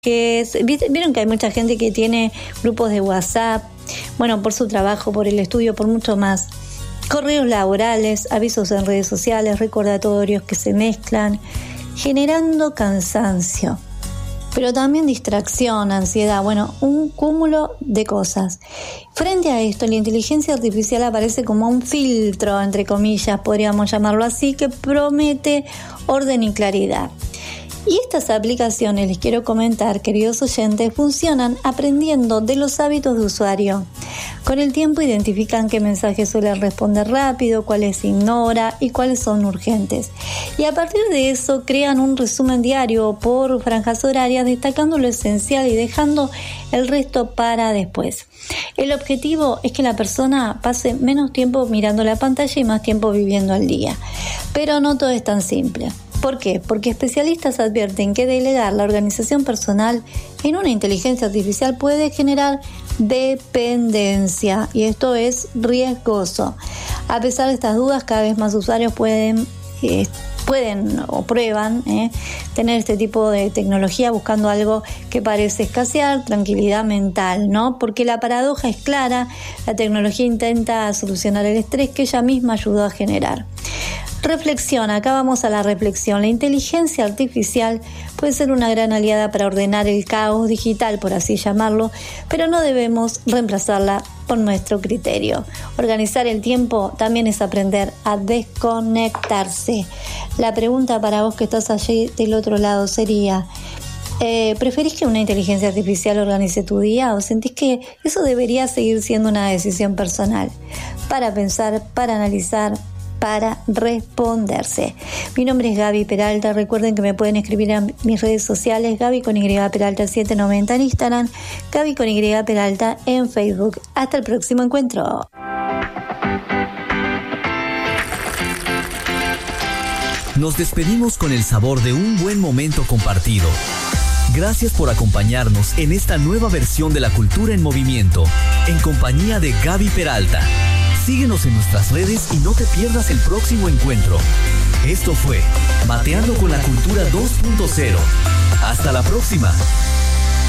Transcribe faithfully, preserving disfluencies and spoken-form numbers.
Que vieron que hay mucha gente que tiene grupos de WhatsApp, bueno, por su trabajo, por el estudio, por mucho más. Correos laborales, avisos en redes sociales, recordatorios que se mezclan, generando cansancio, pero también distracción, ansiedad, bueno, un cúmulo de cosas. Frente a esto, la inteligencia artificial aparece como un filtro, entre comillas, podríamos llamarlo así, que promete orden y claridad. Y estas aplicaciones, les quiero comentar, queridos oyentes, funcionan aprendiendo de los hábitos de usuario. Con el tiempo identifican qué mensajes suelen responder rápido, cuáles ignora y cuáles son urgentes. Y a partir de eso crean un resumen diario por franjas horarias, destacando lo esencial y dejando el resto para después. El objetivo es que la persona pase menos tiempo mirando la pantalla y más tiempo viviendo al día. Pero no todo es tan simple. ¿Por qué? Porque especialistas advierten que delegar la organización personal en una inteligencia artificial puede generar dependencia y esto es riesgoso. A pesar de estas dudas, cada vez más usuarios pueden, eh, pueden o prueban eh, tener este tipo de tecnología buscando algo que parece escasear, tranquilidad mental, ¿no? Porque la paradoja es clara, la tecnología intenta solucionar el estrés que ella misma ayudó a generar. Reflexión, acá vamos a la reflexión. La inteligencia artificial puede ser una gran aliada para ordenar el caos digital, por así llamarlo, pero no debemos reemplazarla por nuestro criterio. Organizar el tiempo también es aprender a desconectarse. La pregunta para vos que estás allí del otro lado sería: Eh, ¿preferís que una inteligencia artificial organice tu día o sentís que eso debería seguir siendo una decisión personal? Para pensar, para analizar, para responderse. Mi nombre es Gaby Peralta. Recuerden que me pueden escribir en mis redes sociales, Gaby con Y Peralta setecientos noventa en Instagram, Gaby con Y Peralta en Facebook. Hasta el próximo encuentro. Nos despedimos con el sabor de un buen momento compartido. Gracias por acompañarnos en esta nueva versión de La Cultura en Movimiento, en compañía de Gaby Peralta. Síguenos en nuestras redes y no te pierdas el próximo encuentro. Esto fue Mateando con la Cultura dos punto cero. Hasta la próxima.